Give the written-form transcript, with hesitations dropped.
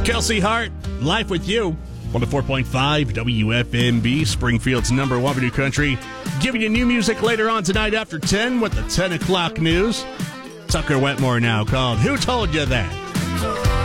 Kelsey Hart, Life with You. 104.5 WFMB, Springfield's number one for new country. Giving you new music later on tonight after 10 with the 10 o'clock news. Tucker Wetmore now called Who Told You That?